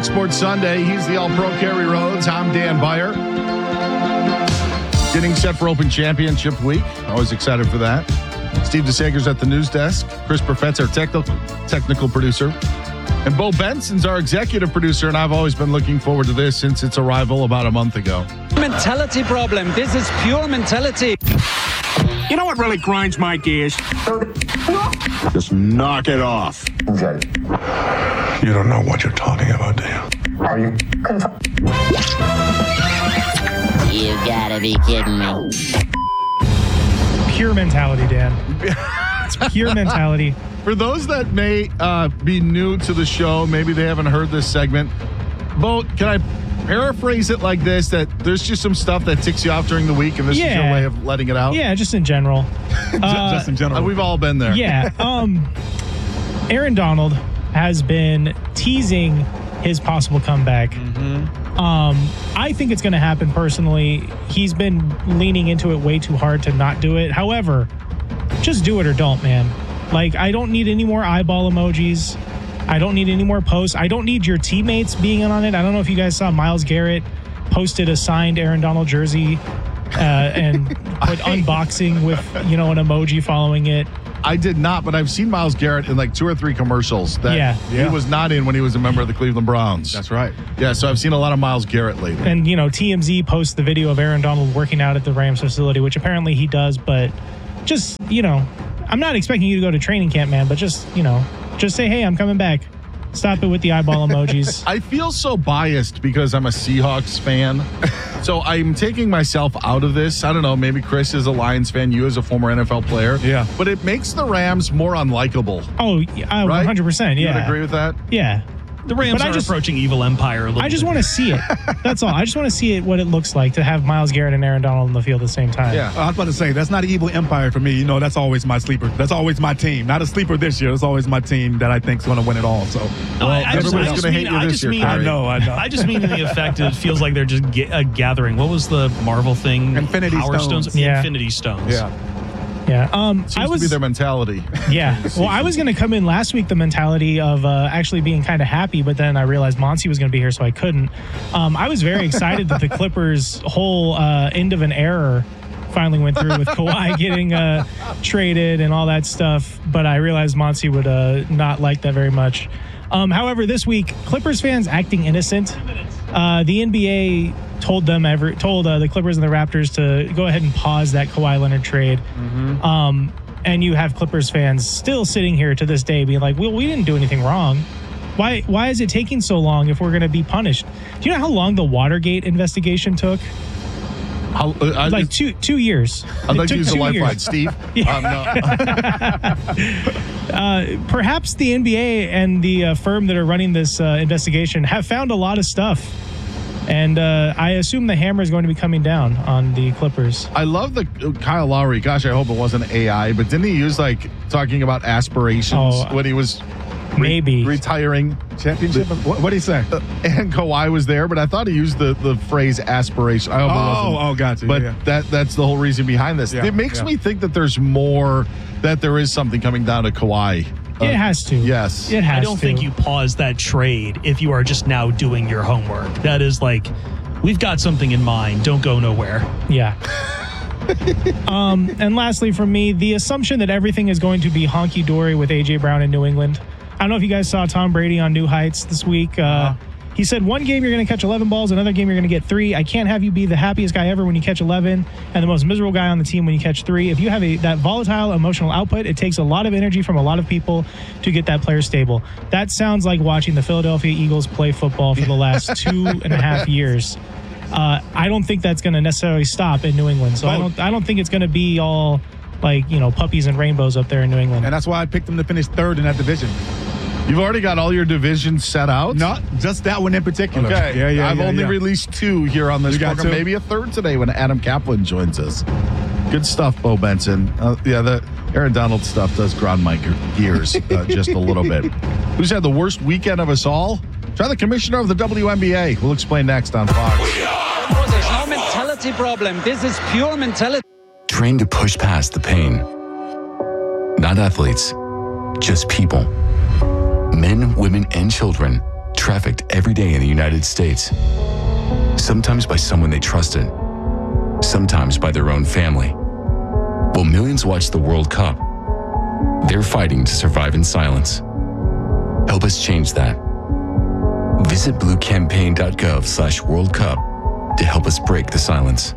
Fox Sports Sunday. He's the All-Pro Kerry Rhodes. I'm Dan Beyer. Getting set for Open Championship Week. Always excited for that. Steve DeSager's at the news desk. Chris Perfett's our technical producer. And Bo Benson's our executive producer, and I've always been looking forward to this since its arrival about a month ago. Mentality problem. This is pure mentality. You know what really grinds my gears? Just knock it off. Okay. You don't know what you're talking about, do you? Are you You gotta be kidding me. Pure mentality, Dan. It's pure mentality. For those that may be new to the show, maybe they haven't heard this segment, Bo, can I paraphrase it like this, that there's just some stuff that ticks you off during the week, and this is your way of letting it out? Yeah, just in general. Just in general. We've all been there. Yeah. Aaron Donald has been teasing his possible comeback. I think it's going to happen personally. He's been leaning into it way too hard to not do it. However, just do it or don't, man. Like, I don't need any more eyeball emojis. I don't need any more posts. I don't need your teammates being in on it. I don't know if you guys saw Myles Garrett posted a signed Aaron Donald jersey and put unboxing with, an emoji following it. I did not, but I've seen Myles Garrett in like 2 or 3 commercials that he was not in when he was a member of the Cleveland Browns. That's right. Yeah, so I've seen a lot of Myles Garrett lately. And, TMZ posts the video of Aaron Donald working out at the Rams facility, which apparently he does, but just, I'm not expecting you to go to training camp, man, but just say, hey, I'm coming back. Stop it with the eyeball emojis. I feel so biased because I'm a Seahawks fan. So I'm taking myself out of this. I don't know, maybe Chris is a Lions fan, you as a former NFL player. Yeah. But it makes the Rams more unlikable. Oh, right? 100%. You Yeah. would agree with that? Yeah. The Rams are approaching evil empire a little bit. I just want to see it. That's all. I just want to see it, what it looks like to have Myles Garrett and Aaron Donald on the field at the same time. Yeah. I was about to say, that's not an evil empire for me. That's always my sleeper. That's always my team. Not a sleeper this year. It's always my team that I think is going to win it all. So everybody's going to hate you this year. I know. I just mean in the effect, it feels like they're just gathering. What was the Marvel thing? Infinity Power Stones. The Yeah. Infinity Stones. Yeah. Yeah. Seems to be their mentality. Yeah. Well, I was going to come in last week the mentality of actually being kind of happy, but then I realized Monty was going to be here, so I couldn't. I was very excited that the Clippers' whole end of an era finally went through with Kawhi getting traded and all that stuff, but I realized Monty would not like that very much. However, this week, Clippers fans acting innocent. The NBA told the Clippers and the Raptors to go ahead and pause that Kawhi Leonard trade. And you have Clippers fans still sitting here to this day being like, well, we didn't do anything wrong. Why is it taking so long if we're going to be punished? Do you know how long the Watergate investigation took? Like 2 years. I'd like to use the lifeline, Steve. Perhaps the NBA and the firm that are running this investigation have found a lot of stuff. And I assume the hammer is going to be coming down on the Clippers. I love the Kyle Lowry. Gosh, I hope it wasn't AI. But didn't he use talking about aspirations when he was maybe retiring? Championship? What did he say? And Kawhi was there, but I thought he used the phrase aspiration. I hope it wasn't. Gotcha. But that's the whole reason behind this. Yeah, it makes me think that there's more, that there is something coming down to Kawhi. It has to. Yes. It has to. I don't think you pause that trade if you are just now doing your homework. That is we've got something in mind. Don't go nowhere. Yeah. And lastly from me, the assumption that everything is going to be honky-dory with A.J. Brown in New England. I don't know if you guys saw Tom Brady on New Heights this week. He said one game you're going to catch 11 balls, another game you're going to get 3. I can't have you be the happiest guy ever when you catch 11 and the most miserable guy on the team when you catch 3. If you have that volatile emotional output, it takes a lot of energy from a lot of people to get that player stable. That sounds like watching the Philadelphia Eagles play football for the last 2.5 years. I don't think that's going to necessarily stop in New England. So I don't think it's going to be all puppies and rainbows up there in New England. And that's why I picked them to finish 3rd in that division. You've already got all your divisions set out? Not just that one in particular. Okay. I've only released 2 here on this program. 2? Maybe a 3rd today when Adam Kaplan joins us. Good stuff, Bo Benson. The Aaron Donald stuff does grind my gears just a little bit. Who's had the worst weekend of us all? Try the commissioner of the WNBA. We'll explain next on Fox. Oh, there's no mentality problem. This is pure mentality. Trained to push past the pain. Not athletes, just people. Men, women, and children trafficked every day in the United States. Sometimes by someone they trusted, sometimes by their own family. While millions watch the World Cup, they're fighting to survive in silence. Help us change that. Visit bluecampaign.gov/World Cup to help us break the silence.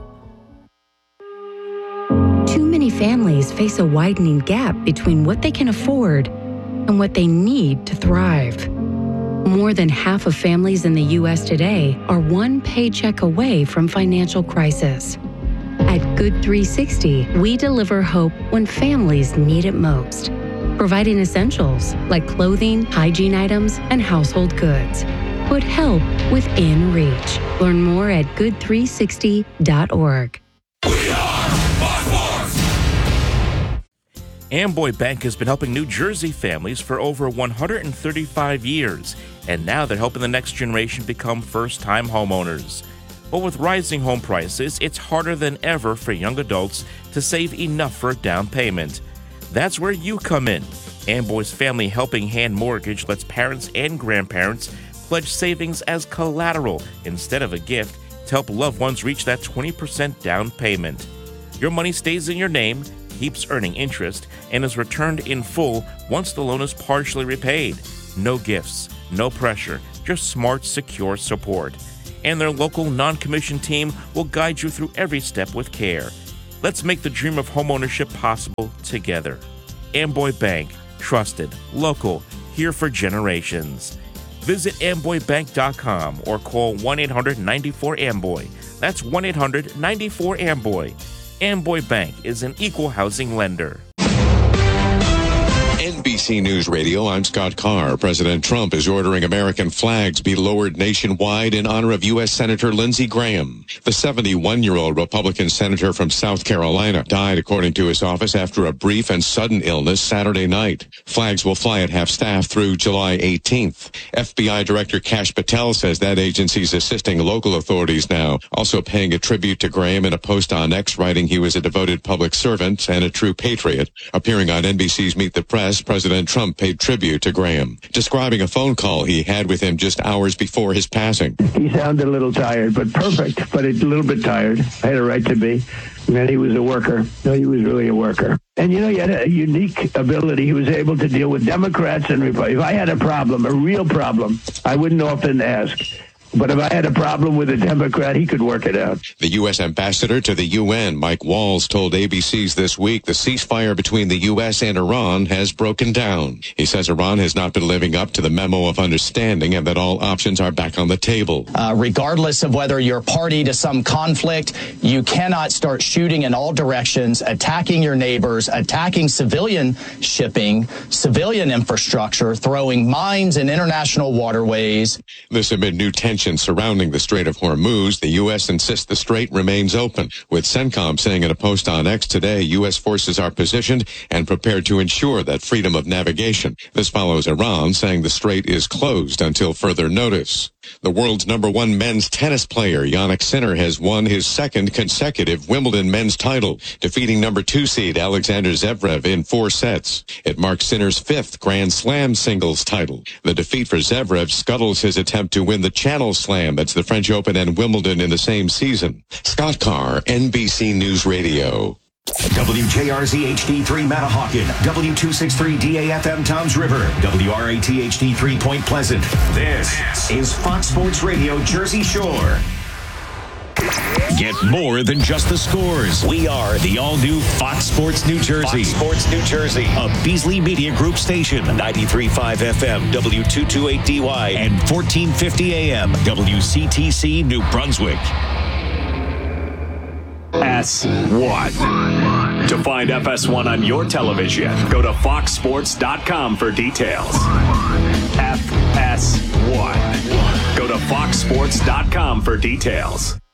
Too many families face a widening gap between what they can afford and what they need to thrive. More than half of families in the U.S. today are one paycheck away from financial crisis. At Good 360, we deliver hope when families need it most, providing essentials like clothing, hygiene items, and household goods. Put help within reach. Learn more at good360.org. Amboy Bank has been helping New Jersey families for over 135 years, and now they're helping the next generation become first-time homeowners. But with rising home prices, it's harder than ever for young adults to save enough for a down payment. That's where you come in. Amboy's Family Helping Hand Mortgage lets parents and grandparents pledge savings as collateral instead of a gift to help loved ones reach that 20% down payment. Your money stays in your name, keeps earning interest, and is returned in full once the loan is partially repaid. No gifts, no pressure, just smart, secure support. And their local non-commissioned team will guide you through every step with care. Let's make the dream of homeownership possible together. Amboy Bank, trusted, local, here for generations. Visit amboybank.com or call 1-800-94-AMBOY. That's 1-800-94-AMBOY. Amboy Bank is an equal housing lender. NBC News Radio, I'm Scott Carr. President Trump is ordering American flags be lowered nationwide in honor of U.S. Senator Lindsey Graham. The 71-year-old Republican senator from South Carolina died, according to his office, after a brief and sudden illness Saturday night. Flags will fly at half-staff through July 18th. FBI Director Kash Patel says that agency's assisting local authorities now, also paying a tribute to Graham in a post on X, writing he was a devoted public servant and a true patriot. Appearing on NBC's Meet the Press, President Trump paid tribute to Graham, describing a phone call he had with him just hours before his passing. He sounded a little tired, but perfect, but a little bit tired. I had a right to be. And he was a worker. No, he was really a worker. And, you know, he had a unique ability. He was able to deal with Democrats and Republicans. If I had a problem, a real problem, I wouldn't often ask. But if I had a problem with a Democrat, he could work it out. The U.S. ambassador to the UN, Mike Walls, told ABC's This Week the ceasefire between the U.S. and Iran has broken down. He says Iran has not been living up to the memo of understanding and that all options are back on the table. Regardless of whether you're party to some conflict, you cannot start shooting in all directions, attacking your neighbors, attacking civilian shipping, civilian infrastructure, throwing mines in international waterways. This amid new tensions surrounding the Strait of Hormuz. The U.S. insists the strait remains open, with CENTCOM saying in a post on X today, U.S. forces are positioned and prepared to ensure that freedom of navigation. This follows Iran saying the strait is closed until further notice. The world's #1 men's tennis player, Jannik Sinner, has won his second consecutive Wimbledon men's title, defeating #2 seed Alexander Zverev in 4 sets. It marks Sinner's 5th Grand Slam singles title. The defeat for Zverev scuttles his attempt to win the Channel Slam, that's the French Open and Wimbledon in the same season. Scott Carr, NBC News Radio. WJRZ HD3 Manahawkin, W263DAFM Toms River, WRAT HD3 Point Pleasant. This is Fox Sports Radio Jersey Shore. Get more than just the scores. We are the all-new Fox Sports New Jersey. Fox Sports New Jersey, a Beasley Media Group station, 93.5 FM, W228DY, and 1450 AM, WCTC New Brunswick. S1. To find FS1 on your television, go to foxsports.com for details. FS1. Go to foxsports.com for details.